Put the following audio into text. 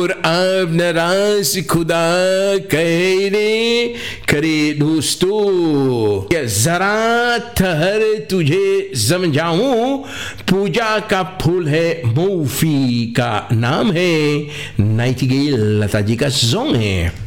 और अब नाराज खुदा कह रे करे दोस्तों, क्या जरा ठहर तुझे समझाऊं। पूजा का फूल है मूफी का नाम है, नाइटिंगेल लता जी का सॉन्ग है।